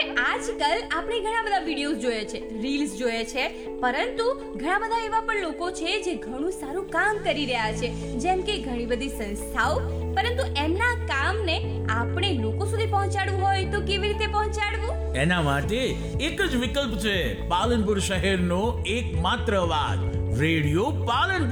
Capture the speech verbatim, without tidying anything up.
હવે આજકાલ આપણે ઘણા બધા વિડીયોઝ જોઈએ છે, રીલ્સ જોઈએ છે, પરંતુ ઘણા બધા એવા પણ લોકો છે જે ઘણું સારું કામ કરી રહ્યા છે, જેમ કે ઘણી બધી સંસ્થાઓ, પરંતુ એમના કામને આપણે લોકો સુધી પહોંચાડવું હોય તો કેવી રીતે પહોંચાડવું? એના માટે એક જ વિકલ્પ છે, પાલનપુર શહેરનો એકમાત્ર અવાજ, રેડિયો પાલનપુર.